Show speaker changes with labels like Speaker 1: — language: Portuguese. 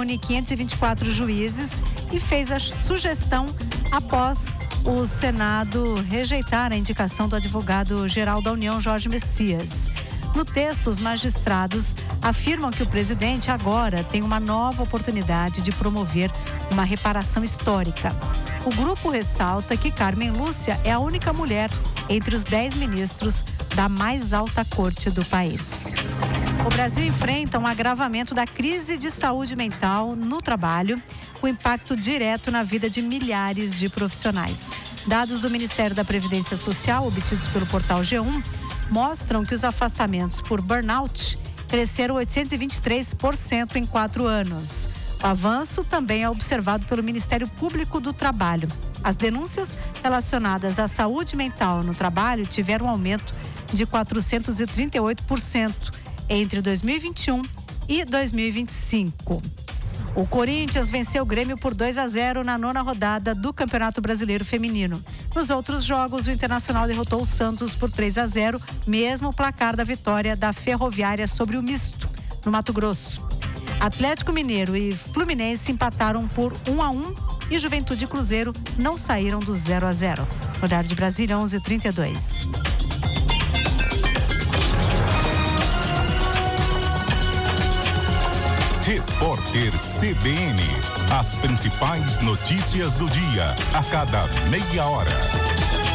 Speaker 1: reúne 524 juízes e fez a sugestão após o Senado rejeitar a indicação do advogado-geral da União, Jorge Messias. No texto, os magistrados afirmam que o presidente agora tem uma nova oportunidade de promover uma reparação histórica. O grupo ressalta que Carmen Lúcia é a única mulher entre os 10 ministros da mais alta corte do país. O Brasil enfrenta um agravamento da crise de saúde mental no trabalho, com impacto direto na vida de milhares de profissionais. Dados do Ministério da Previdência Social, obtidos pelo portal G1, mostram que os afastamentos por burnout cresceram 823% em 4 anos. O avanço também é observado pelo Ministério Público do Trabalho. As denúncias relacionadas à saúde mental no trabalho tiveram um aumento de 438% entre 2021 e 2025. O Corinthians venceu o Grêmio por 2-0 na 9ª rodada do Campeonato Brasileiro Feminino. Nos outros jogos, o Internacional derrotou o Santos por 3-0, mesmo placar da vitória da Ferroviária sobre o Misto, no Mato Grosso. Atlético Mineiro e Fluminense empataram por 1-1 e Juventude e Cruzeiro não saíram do 0-0. Horário de Brasília, 11h32.
Speaker 2: Repórter CBN. As principais notícias do dia, a cada meia hora.